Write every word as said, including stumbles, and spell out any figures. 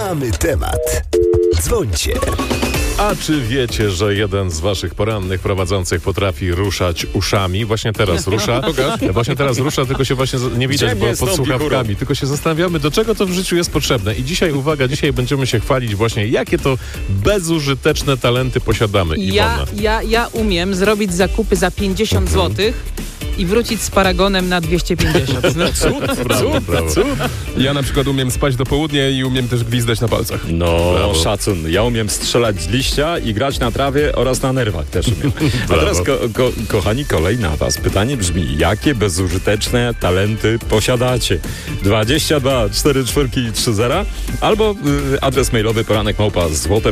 Mamy temat. Dzwońcie. A czy wiecie, że jeden z waszych porannych prowadzących potrafi ruszać uszami? Właśnie teraz rusza. Właśnie teraz rusza, tylko się właśnie nie widać, bo pod słuchawkami. Tylko się zastanawiamy, do czego to w życiu jest potrzebne. I dzisiaj, uwaga, dzisiaj będziemy się chwalić właśnie, jakie to bezużyteczne talenty posiadamy. Ja, ja, ja umiem zrobić zakupy za pięćdziesiąt złotych i wrócić z paragonem na dwieście pięćdziesiąt. No, cud, brawo, cud, brawo. cud. Ja na przykład umiem spać do południa i umiem też gwizdać na palcach. No, Brawo. szacun. Ja umiem strzelać z liścia i grać na trawie oraz na nerwach też umiem. A teraz, ko- ko- kochani, kolej na was. Pytanie brzmi, jakie bezużyteczne talenty posiadacie? dwadzieścia dwa cztery cztery trzy zero albo y, adres mailowy poranek małpa złote